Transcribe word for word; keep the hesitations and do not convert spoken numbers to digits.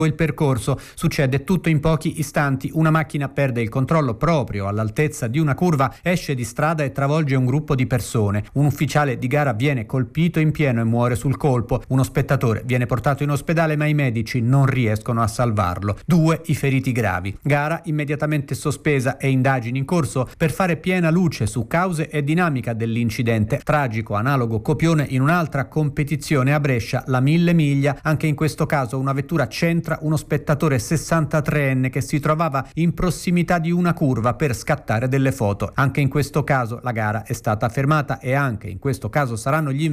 il percorso. Succede tutto in pochi istanti. Una macchina perde il controllo proprio all'altezza di una curva, esce di strada e travolge un gruppo di persone. Un ufficiale di gara viene colpito in pieno e muore sul colpo. Uno spettatore viene portato in ospedale, ma i medici non riescono a salvarlo. Due i feriti gravi. Gara immediatamente sospesa e indagini in corso per fare piena luce su cause e dinamica dell'incidente. Tragico analogo copione in un'altra competizione a Brescia, la Mille Miglia. Anche in questo caso una vettura centra uno spettatore sessantatreenne che si trovava in prossimità di una curva per scattare delle foto. Anche in questo caso la gara è stata fermata e anche in questo caso saranno gli